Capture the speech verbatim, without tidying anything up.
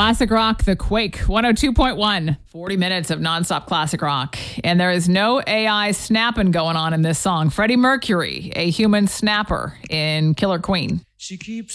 Classic rock, The Quake, one oh two point one. forty minutes of nonstop classic rock. And there is no A I snapping going on in this song. Freddie Mercury, a human snapper in Killer Queen. She keeps